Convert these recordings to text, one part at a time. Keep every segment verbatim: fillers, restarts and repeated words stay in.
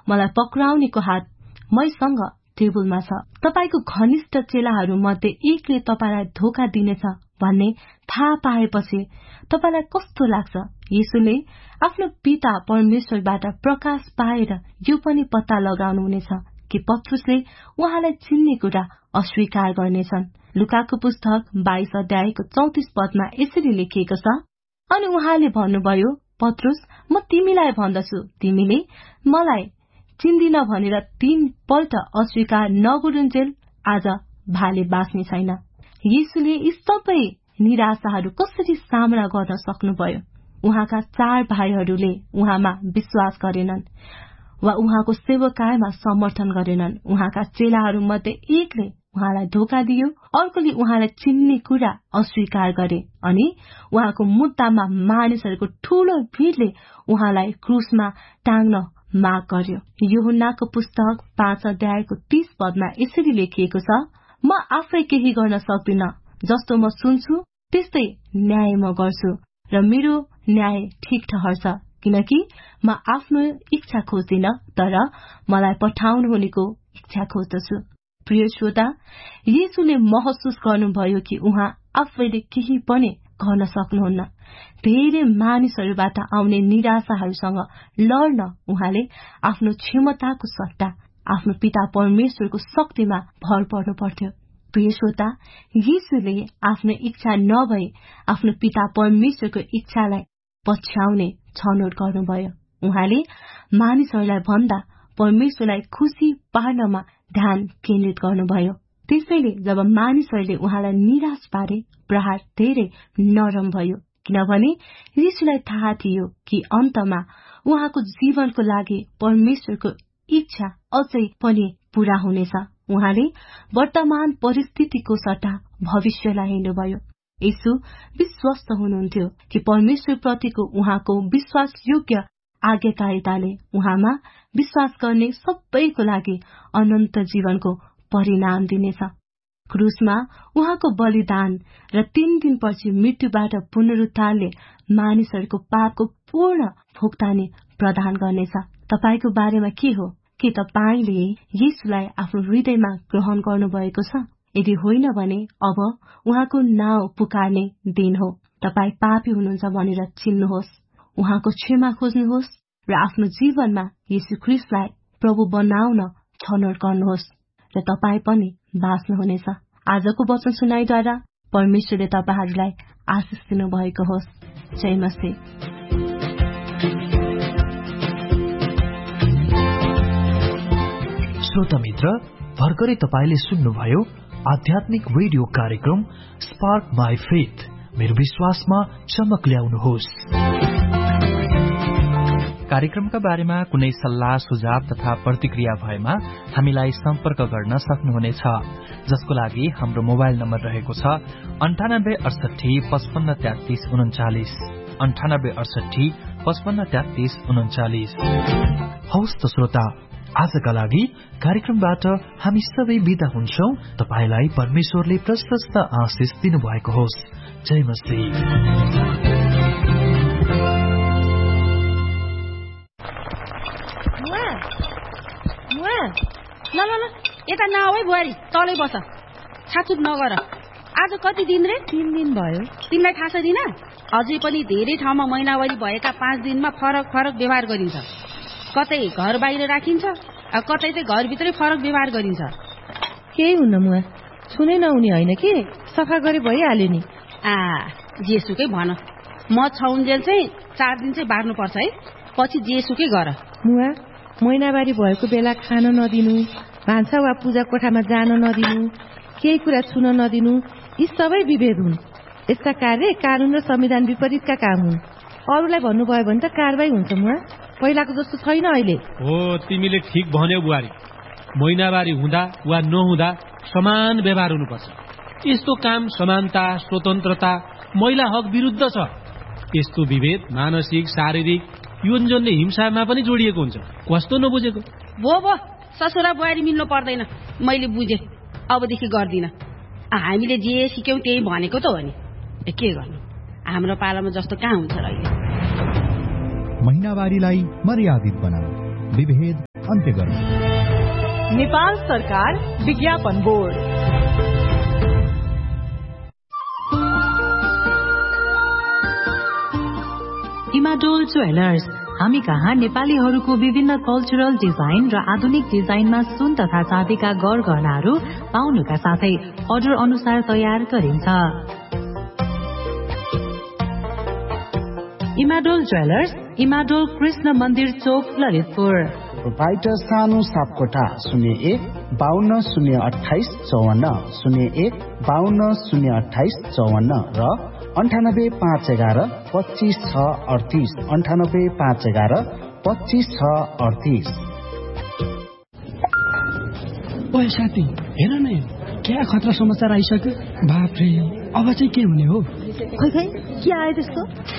मलाई पक्राउनेको हात मैसँग टेबलमा छ। तपाईको घनिष्ठ चेलाहरू मध्ये एकले तपाईलाई धोका दिनेछ भन्ने थाहा पाएपछि तपाईलाई कस्तो लाग्छ? येशूले आफ्नो पिता परमेश्वरबाट प्रकाश पाएर यो पनि पत्ता लगाउनुहुनेछ कि पत्रुसले उहाँलाई चिन्ने कुरा अस्वीकार गर्नेछन्। लुकाको पुस्तक बाइस अध्यायको चौतिस पदमा यसरी लेखिएको छ, अनि उहाँले भन्नुभयो, पत्रुस, म तिमीलाई भन्दछु, तिमीले मलाई चिन्दिन भनेर तीन पल्ट अस्वीकार नगरुन्जेल आज भाले बाँच्ने छैन। येशूले यी सबै निराशाहरू कसरी सामना गर्न सक्नुभयो? उहाँका चार भाइहरूले उहाँमा विश्वास गरेनन् वा उहाँको सेवकायमा समर्थन गरेनन्। उहाँका चेलाहरू मध्ये एकले उहाँलाई धोका दियो, अर्कोले उहाँलाई चिन्ने कुरा अस्वीकार गरे अनि उहाँको मुद्दामा मानिसहरूको ठूलो भीड़ले उहाँलाई क्रुसमा टाङ्न माग गर्यो। यूहन्नाको पुस्तक पाँच अध्यायको तीस पदमा यसरी लेखिएको छ, म आफै केही गर्न सक्दिन, जस्तो म सुन्छु त्यस्तै न्याय म गर्छु र मेरो न्याय ठिक ठहर्छ, किनकि म आफ्नो इच्छा खोज्दिन तर मलाई पठाउनु हुनेको इच्छा खोज्दछु। प्रिय श्रोता, येशूले महसुस गर्नुभयो कि उहाँ आफैले केही पनि गर्न सक्नुहुन्न। धेरै मानिसहरूबाट आउने निराशाहरूसँग लड्न उहाँले आफ्नो क्षमताको सट्टा आफ्नो पिता परमेश्वरको शक्तिमा भर पर्नु पर्थ्यो। प्रिय श्रोता, येशूले आफ्नो इच्छा नभई आफ्नो पिता परमेश्वरको इच्छालाई पछ्याउने छनौट गर्नुभयो। उहाँले मानिसहरूलाई भन्दा परमेश्वरलाई खुशी पार्नमा ध्यान केन्द्रित गर्नुभयो। त्यसैले जब मानिसहरूले उहाँलाई निराश पारे, प्रहार धेरै नरम भयो, किनभने येशूलाई थाहा थियो कि अन्तमा उहाँको जीवनको लागि परमेश्वरको इच्छा अझै पनि पूरा हुनेछ। उहाँले वर्तमान परिस्थितिको सट्टा भविष्यलाई हेर्नुभयो। येशू विश्वस्त हुनुहुन्थ्यो कि परमेश्वर प्रतिको उहाँको विश्वासयोग्य आज्ञाकारिताले उहाँमा विश्वास गर्ने सबैको लागि अनन्त जीवनको परिणाम दिनेछ। क्रुसमा उहाँको बलिदान र तीन दिनपछि मृत्युबाट पुनरुत्थानले मानिसहरूको पापको पूर्ण भुक्तानी प्रदान गर्नेछ। तपाईको बारेमा के हो? के तपाईले येशूलाई आफ्नो हृदयमा ग्रहण गर्नुभएको छ? यदि होइन भने अब उहाँको नाउँ पुकार्ने दिन हो। तपाई पापी हुनुहुन्छ भनेर चिन्नुहोस्, उहाँको क्षमा खोज्नुहोस् र आफ्नो जीवनमा येशू ख्रीष्टलाई प्रभु बनाउन छनौट गर्नुहोस् र तपाई पनि बाँच्नुहुनेछ। आजको वचन सुनाइद्वारा परमेश्वरले तपाईहरूलाई आशिष दिनु भएको होस्। जय मसीह। श्रोता मित्र, भर्खरै तपाईले सुन्नुभयो आध्यात्मिक रेडियो कार्यक्रम स्पार्क माई फेथ, मेरो विश्वासमा चमक ल्याउनुहोस्। कार्यक्रमका बारेमा कुनै सल्लाह सुझाव तथा प्रतिक्रिया भएमा हामीलाई सम्पर्क गर्न सक्नुहुनेछ, जसको लागि हाम्रो मोबाइल नम्बर रहेको छ अन्ठानब्बे अडसठी पचपन्न तेत्तीस उन्चालिस अन्ठानब्बे अडसठी पचपन्न तेत्तीस उन्चालिस। हौस् त श्रोता, आजका लागि कार्यक्रमबाट हामी सबै बिदा हुन्छौं। तपाईलाई परमेश्वरले प्रशस्त आशिष दिनुभएको होस्। जय मसीह। ल ल ल यता नआऊ है बुहारी, तलै बस, छाचुप नगर। आज कति दिन रे? तीन दिन भयो। तिमीलाई थाहा छ दिना? अझै पनि धेरै ठाउँमा महिनावारी भएका पाँच दिनमा फरक फरक व्यवहार गरिन्छ। कतै घर बाहिर राखिन्छ, कतै चाहिँ घरभित्रै फरक व्यवहार गरिन्छ। केही हुन्न मुआ, छुनै नहुने होइन कि, सफा गरे भइहाल्यो नि। आ जेसुकै भन, म छौन्जेल चाहिँ चार दिन चाहिँ बार्नुपर्छ है, पछि जेसुकै गर। मुआ, महिनावारी भएको बेला खान नदिनु, भान्सा वा पूजा कोठामा जान नदिनु, केही कुरा छुन नदिनु, यी सबै विभेद हुन्। यस्ता कार्य कानून र संविधान विपरीतका काम हुन्। अरूलाई भन्नुभयो भने त कारबाही हुन्छ। मुआ, पहिलाको जस्तो छैन अहिले। हो, तिमीले ठिक भन्यौ बुहारी। महिनावारी हुँदा वा नहुँदा समान व्यवहार हुनुपर्छ। यस्तो काम समानता, स्वतन्त्रता, महिला हक विरुद्ध छ। यस्तो विभेद मानसिक, शारीरिक, यौनजन्य हिंसामा पनि जोडिएको हुन्छ। कस्तो नबुझेको? भो भो, ससुरा बुहारी मिल्नु पर्दैन। मैले बुझेँ, अबदेखि गर्दिन। हामीले जे सिक्यौं त्यही भनेको त हो नि। के गर्नु, हाम्रो पालामा जस्तो कहाँ हुन्छ र अहिले। महिनावारीलाई मर्यादित बनाऊ, विभेद अन्त्य गर्नु। नेपाल सरकार विज्ञापन बोर्ड। इमाडोल ज्वेलर्स। हामी कहाँ नेपालीहरूको विभिन्न कल्चरल डिजाइन र आधुनिक डिजाइनमा सुन तथा चाँदीका गरगहनाहरू पाउनुका साथै अर्डर अनुसार तयार गरिन्छ। इमाडोल ज्वेलर्स, इमाडोल कृष्ण मन्दिर चौक, ललितपुर। प्रोपाइटर सानो सापकोटा शून्य एक बाहन्न शून्य अठाइस चौवन्न शून्य एक बाहन्न शून्य अठाइस चौवन्न र अन्ठानब्बे पाँच एघार पच्चिस छ अडतिस अन्ठानब्बे पाँच एघार पच्चिस छ अडतिस। ओए साथी हेर न, क्या खतरा समाचार आइसक्यो। बाफ्रे, अब चाहिँ के हुने हो? खै खै के आयो त्यस्तो?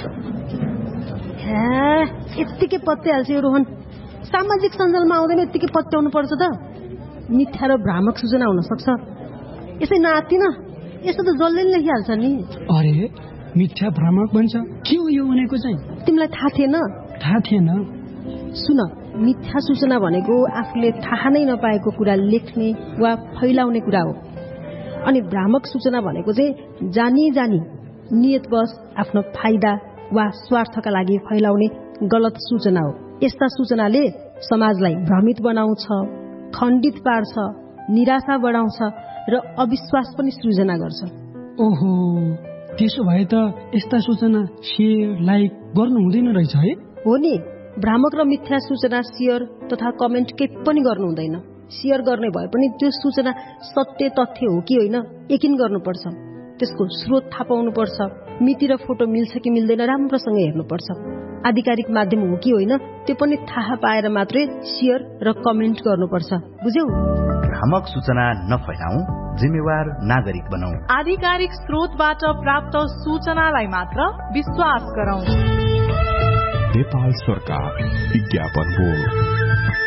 यत्तिकै पत्याइहाल्छ यो रोहन। सामाजिक सञ्जालमा आउँदैन यत्तिकै पत्याउनु पर्छ त। मिथ्या र भ्रामक सूचना हुन सक्छ। यसै नातिन यस्तो त जसले लेखिहाल्छ नि। अरे मिथ्या भ्रामक भन्छ, के हो यो भनेको चाहिँ? तिमीलाई थाहा थिएन? थाहा थिएन। सुन, मिथ्या सूचना भनेको आफूले थाहा नै नपाएको कुरा लेख्ने वा फैलाउने कुरा हो। अनि भ्रामक सूचना भनेको चाहिँ जानी जानी नियतवश आफ्नो फाइदा वा स्वार्थका लागि फैलाउने गलत सूचना हो। यस्ता सूचनाले समाजलाई भ्रमित बनाउँछ, खण्डित पार्छ, निराशा बढाउँछ र अविश्वास पनि सृजना गर्छ। ओहो, त्यसो भए त यस्ता सूचना शेयर लाइक गर्नु हुँदैन रहेछ है? हो नि, भ्रामक र मिथ्या सूचना शेयर तथा कमेन्ट केही पनि गर्नु हुँदैन। शेयर गर्ने भए पनि त्यो सूचना सत्य तथ्य हो कि होइन यकिन गर्नुपर्छ। त्यसको स्रोत थाहा पाउनुपर्छ। मिति र फोटो मिल्छ कि मिल्दैन राम्रोसँग हेर्नुपर्छ। आधिकारिक माध्यम हो कि होइन त्यो पनि थाहा पाएर मात्रै शेयर र कमेन्ट गर्नुपर्छ। बुझ्यौ? भ्रामक सूचना नफैलाऊ, जिम्मेवार नागरिक बनाऊ। आधिकारिक स्रोतबाट प्राप्त सूचनालाई मात्र विश्वास गरौं। नेपाल सरकार विज्ञापन बोर्ड।